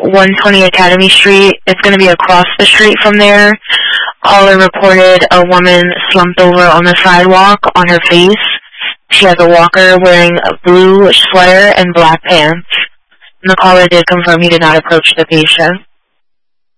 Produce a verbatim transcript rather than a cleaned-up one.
one twenty Academy Street. It's going to be across the street from there. Caller reported a woman slumped over on the sidewalk on her face. She has a walker wearing a blue sweater and black pants. And the caller did confirm he did not approach the patient.